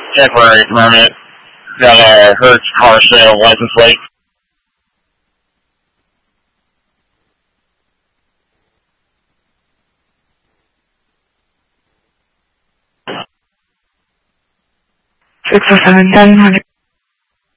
temporary permit. Got a Hertz car sale license plate. Six oh seven 1000.